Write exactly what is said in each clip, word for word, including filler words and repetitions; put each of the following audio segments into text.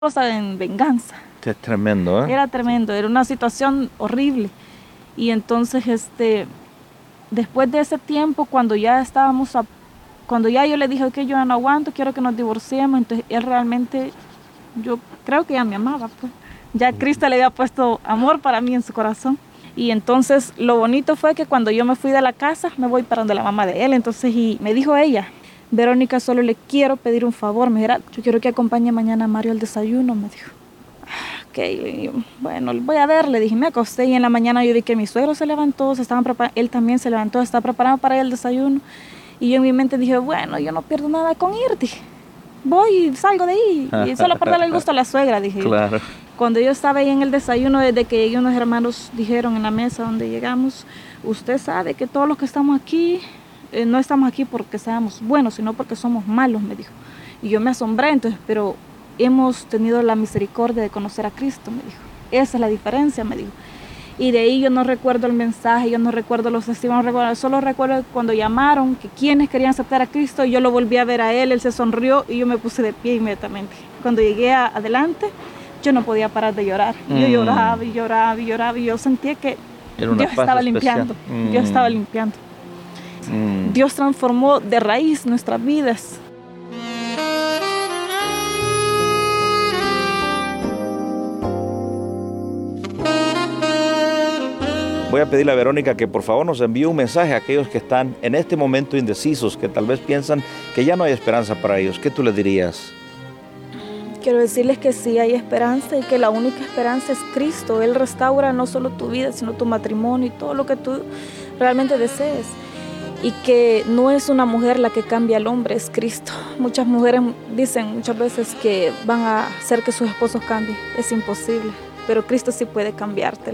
cosa en venganza. Qué tremendo, ¿eh? Era tremendo, era una situación horrible. Y entonces, este, después de ese tiempo, cuando ya estábamos, a, cuando ya yo le dije que yo ya no aguanto, quiero que nos divorciemos, entonces él realmente, yo creo que ya me amaba, pues. Ya Cristo le había puesto amor para mí en su corazón. Y entonces lo bonito fue que cuando yo me fui de la casa, me voy para donde la mamá de él. Entonces, y me dijo ella, Verónica, solo le quiero pedir un favor. Me dijo, yo quiero que acompañe mañana a Mario al desayuno, me dijo. Ok, y yo, bueno, voy a ver, le dije, me acosté y en la mañana yo vi que mi suegro se levantó, se estaban preparando, él también se levantó, se estaba preparando para ir al desayuno. Y yo en mi mente dije, bueno, yo no pierdo nada con ir, dije. Voy y salgo de ahí, y solo para darle el gusto a la suegra, dije. Claro. Cuando yo estaba ahí en el desayuno, desde que llegué, unos hermanos dijeron en la mesa donde llegamos, usted sabe que todos los que estamos aquí, eh, no estamos aquí porque seamos buenos, sino porque somos malos, me dijo. Y yo me asombré, entonces, pero hemos tenido la misericordia de conocer a Cristo, me dijo. Esa es la diferencia, me dijo. Y de ahí yo no recuerdo el mensaje, yo no recuerdo los testimonios, no recuerdo, solo recuerdo cuando llamaron, que quienes querían aceptar a Cristo, yo lo volví a ver a él, él se sonrió y yo me puse de pie inmediatamente. Cuando llegué a, adelante, yo no podía parar de llorar. Mm. Yo lloraba y lloraba y lloraba y yo sentía que Dios estaba limpiando, mm. Dios estaba limpiando. Mm. Dios transformó de raíz nuestras vidas. Voy a pedirle a Verónica que por favor nos envíe un mensaje a aquellos que están en este momento indecisos, que tal vez piensan que ya no hay esperanza para ellos. ¿Qué tú les dirías? Quiero decirles que sí hay esperanza y que la única esperanza es Cristo. Él restaura no solo tu vida, sino tu matrimonio y todo lo que tú realmente desees. Y que no es una mujer la que cambia al hombre, es Cristo. Muchas mujeres dicen muchas veces que van a hacer que sus esposos cambien. Es imposible, pero Cristo sí puede cambiártelo.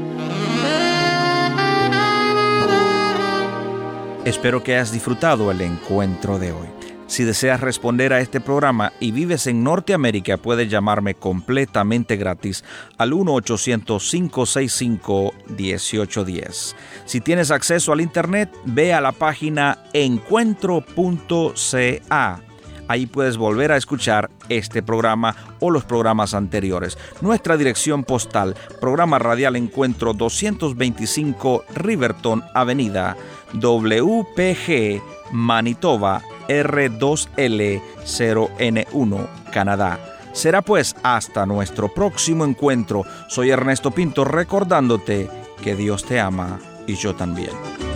Espero que hayas disfrutado el encuentro de hoy. Si deseas responder a este programa y vives en Norteamérica, puedes llamarme completamente gratis al uno ochocientos, cinco seis cinco, uno ocho uno cero. Si tienes acceso al internet, ve a la página encuentro punto c a. Ahí puedes volver a escuchar este programa o los programas anteriores. Nuestra dirección postal, programa radial Encuentro doscientos veinticinco Riverton Avenida, W P G, Manitoba, R dos L cero N uno, Canadá. Será pues hasta nuestro próximo encuentro. Soy Ernesto Pinto recordándote que Dios te ama y yo también.